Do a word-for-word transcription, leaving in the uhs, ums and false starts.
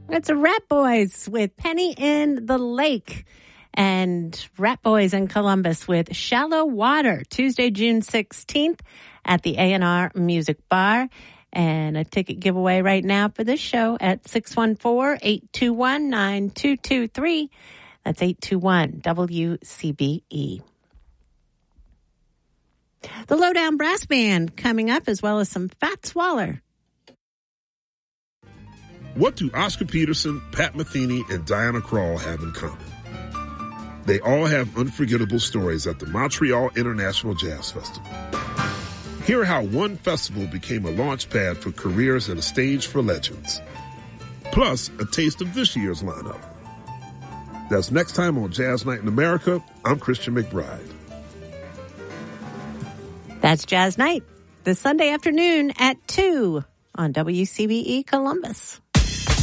It's a Rat Boys with Penny in the Lake. And Rat Boys in Columbus with Shallow Water, Tuesday, June sixteenth at the A and R Music Bar. And a ticket giveaway right now for this show at six one four, eight two one, nine two two three. That's eight two one W C B E. The Lowdown Brass Band coming up, as well as some Fats Waller. What do Oscar Peterson, Pat Metheny, and Diana Krall have in common? They all have unforgettable stories at the Montreal International Jazz Festival. Hear how one festival became a launch pad for careers and a stage for legends. Plus, a taste of this year's lineup. That's next time on Jazz Night in America. I'm Christian McBride. That's Jazz Night, this Sunday afternoon at two on W C B E Columbus.